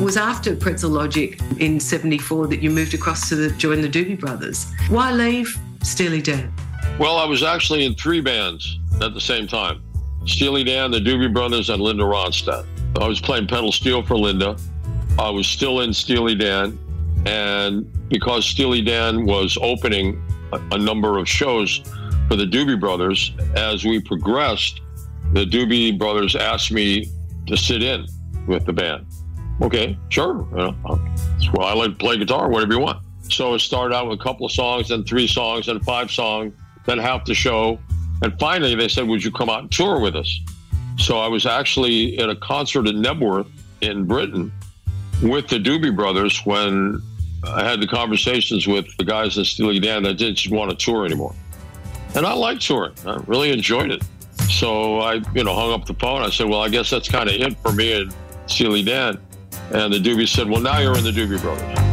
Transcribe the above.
was after Pretzel Logic in 74 that you moved across to join the Doobie Brothers. Why leave Steely Dan? Well, I was actually in 3 bands at the same time. Steely Dan, the Doobie Brothers, and Linda Ronstadt. I was playing pedal steel for Linda. I was still in Steely Dan. And because Steely Dan was opening a number of shows for the Doobie Brothers, as we progressed, the Doobie Brothers asked me to sit in with the band. Okay, sure. Well, I like to play guitar, whatever you want. So it started out with a couple of songs, then 3 songs, then 5 songs, then half the show. And finally, they said, would you come out and tour with us? So I was actually at a concert in Nebworth in Britain with the Doobie Brothers when I had the conversations with the guys in Steely Dan that didn't want to tour anymore. And I liked touring. I really enjoyed it. So I, hung up the phone. I said, well, I guess that's kind of it for me and Steely Dan. And the Doobies said, well, now you're in the Doobie Brothers.